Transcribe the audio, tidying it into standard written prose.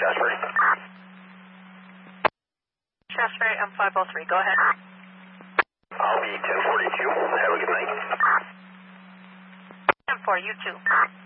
Shasbury. Shasbury, I'm 503. Go ahead. I'll be 1042. Have a good night. 10-4, you too.